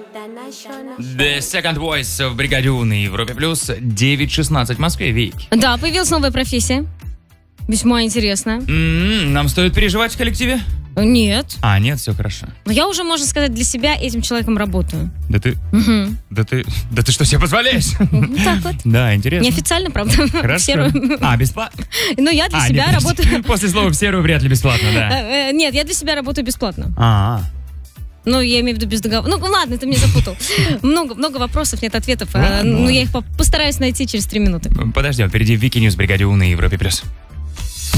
The Second Voice в бригаде У на Европе Плюс. 9:16 в Москве, Вик. Да, появилась новая профессия. Весьма интересная. Нам стоит переживать в коллективе? Нет. Нет, все хорошо. Но я уже, можно сказать, для себя этим человеком работаю. Да ты что себе позволяешь? Так вот. Да, интересно. Неофициально, правда. Хорошо. Бесплатно? Ну, я для себя работаю... После слова «в серую» вряд ли бесплатно, да. Нет, я для себя работаю бесплатно. Ну, я имею в виду без договора. Ну, ладно, ты меня запутал. Много вопросов, нет ответов. Но я их постараюсь найти через 3 минуты. Подождем, впереди Вики Ньюс в бригаде У на Европе Плюс.